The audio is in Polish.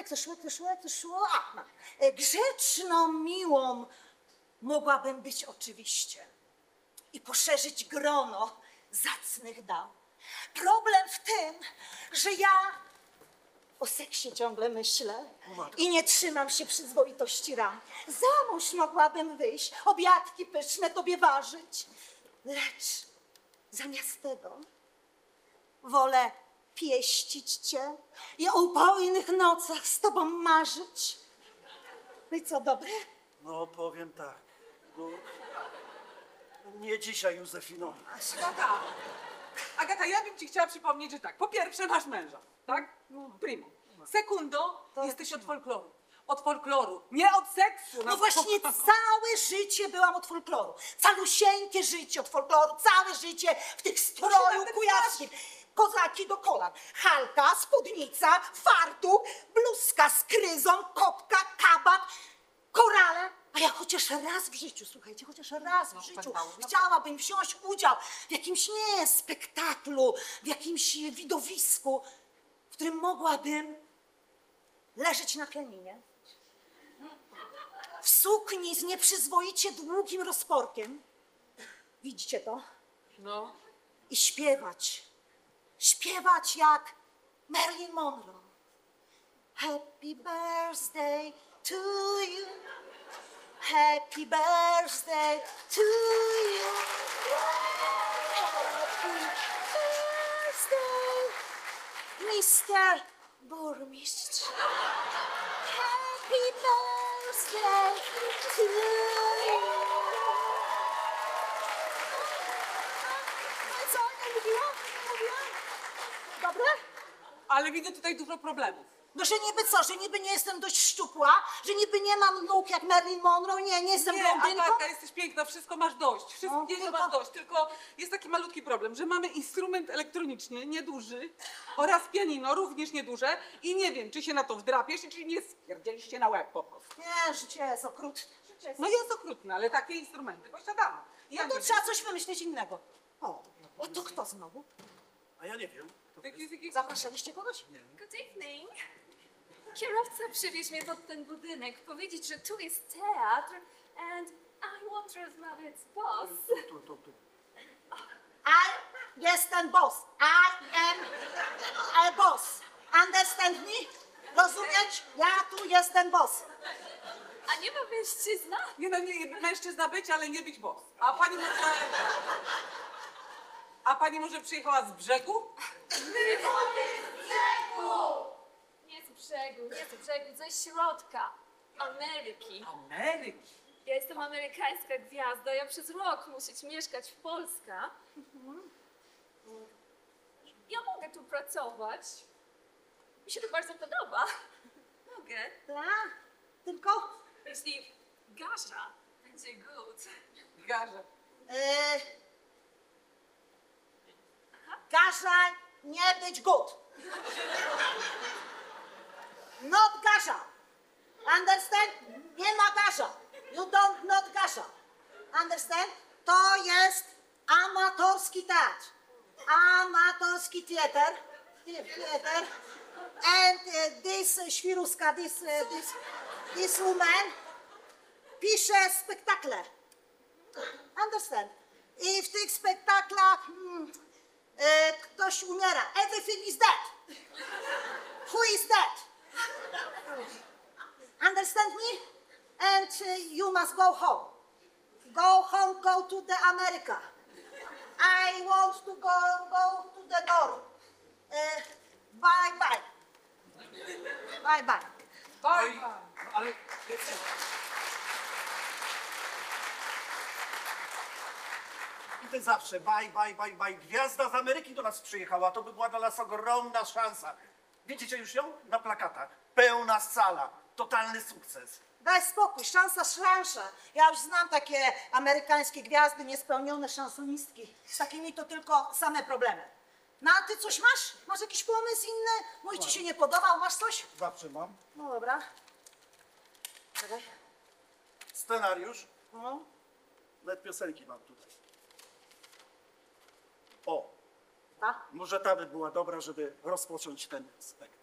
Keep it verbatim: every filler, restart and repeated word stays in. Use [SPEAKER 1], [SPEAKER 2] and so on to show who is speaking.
[SPEAKER 1] jak to szło, jak to szło, jak to szło? A, e, grzeczną, miłą mogłabym być oczywiście i poszerzyć grono zacnych dam. Problem w tym, że ja o seksie ciągle myślę i nie trzymam się przyzwoitości ram. Za mąż mogłabym wyjść, obiadki pyszne tobie ważyć, lecz zamiast tego wolę pieścić cię i o upojnych nocach z tobą marzyć. No i co, dobre?
[SPEAKER 2] No powiem tak, no, nie dzisiaj, Józefino.
[SPEAKER 3] Agata, Agata, ja bym ci chciała przypomnieć, że tak, po pierwsze masz męża, tak? Primo. Sekundo, jesteś od folkloru. Od folkloru, nie od seksu.
[SPEAKER 1] No właśnie całe życie byłam od folkloru. Calusieńkie życie od folkloru, całe życie w tych stroju
[SPEAKER 3] nawet
[SPEAKER 1] kujawskim. Kozaki do kolan, halka, spódnica, fartuch, bluzka z kryzą, kopka, kabat, korale. A ja chociaż raz w życiu, słuchajcie, chociaż raz w życiu chciałabym wziąć udział w jakimś, nie spektaklu, w jakimś widowisku, w którym mogłabym leżeć na pianinie, w sukni z nieprzyzwoicie długim rozporkiem. Widzicie to?
[SPEAKER 3] No.
[SPEAKER 1] I śpiewać. Śpiewać jak Marilyn Monroe. Happy birthday to you. Happy birthday to you. Happy birthday, mister Burmistrz. Happy birthday to you. No i co, nie mówiłam? Mówiłam? Dobre?
[SPEAKER 3] Ale widzę tutaj dużo problemów.
[SPEAKER 1] No, że niby co, że niby nie jestem dość szczupła, że niby nie mam nóg jak Marilyn Monroe, nie, nie jestem
[SPEAKER 3] Nie,
[SPEAKER 1] blondynką.
[SPEAKER 3] Agatka, jesteś piękna, wszystko masz dość.
[SPEAKER 1] No,
[SPEAKER 3] Wszystkiego
[SPEAKER 1] tylko-
[SPEAKER 3] masz dość, tylko jest taki malutki problem, że mamy instrument elektroniczny, nieduży, oraz pianino, również nieduże i nie wiem, czy się na to wdrapiesz i czy nie spierdzieliście na łeb po prostu.
[SPEAKER 1] Nie, życie jest okrutne. Życie jest...
[SPEAKER 3] No jest okrutne, ale takie instrumenty posiadamy. Ja
[SPEAKER 1] No to
[SPEAKER 3] nie
[SPEAKER 1] trzeba coś wymyślić innego. O, o to kto znowu?
[SPEAKER 2] A ja nie wiem. To
[SPEAKER 3] wiem. Taki- taki-
[SPEAKER 1] Zapraszaliście kogoś?
[SPEAKER 4] Good evening. Kierowca przywiózł mnie pod ten budynek powiedzieć, że tu jest teatr and I want to rozmawiać z boss.
[SPEAKER 2] tu, tu, tu, tu.
[SPEAKER 1] I jestem boss. I am a boss. Understand me? Rozumieć? Ja tu jestem boss.
[SPEAKER 4] A nie ma mężczyzna?
[SPEAKER 3] Nie no, nie, mężczyzna być, ale nie być boss. A pani może... A pani może przyjechała z brzegu?
[SPEAKER 4] Nie z brzegu, nie z brzegu, ze środka. Ameryki.
[SPEAKER 3] Ameryki.
[SPEAKER 4] Ja jestem amerykańska gwiazda, ja przez rok muszę mieszkać w Polsce. Ja mogę tu pracować. Mi się to bardzo podoba. Mogę,
[SPEAKER 1] Tak? Tylko
[SPEAKER 4] jeśli Gasza będzie good.
[SPEAKER 3] Garze.
[SPEAKER 1] yy, Gasza nie być good. Not Gasza. Understand? Nie ma Gasza. You don't not Gasza. Understand? To jest amatorski teatr. Amatorski teatr. Theater. And uh, this uh, świruska, this, uh, this, this woman pisze spektakle. Understand? I w tych spektaklach hmm, e, ktoś umiera. Everything is dead. Who is dead? Understand me? And uh, you must go home. Go home, go to the America. I want to go, go to the door. Uh, bye bye. Bye bye.
[SPEAKER 3] Oj,
[SPEAKER 2] Ale i ty zawsze baj, baj, baj, baj. Gwiazda z Ameryki do nas przyjechała. To by była dla nas ogromna szansa. Widzicie już ją? Na plakatach. Pełna sala. Totalny sukces.
[SPEAKER 1] Daj spokój, szansa szansza. Ja już znam takie amerykańskie gwiazdy, niespełnione szansonistki. Z takimi to tylko same problemy. No a ty coś masz? Masz jakiś pomysł inny? Mój ci się nie podobał, masz coś?
[SPEAKER 2] Zawsze mam.
[SPEAKER 1] No dobra. Czekaj.
[SPEAKER 2] Scenariusz.
[SPEAKER 1] No.
[SPEAKER 2] Nawet piosenki mam tutaj. O,
[SPEAKER 1] Ta?
[SPEAKER 2] może ta by była dobra, żeby rozpocząć ten spektakl.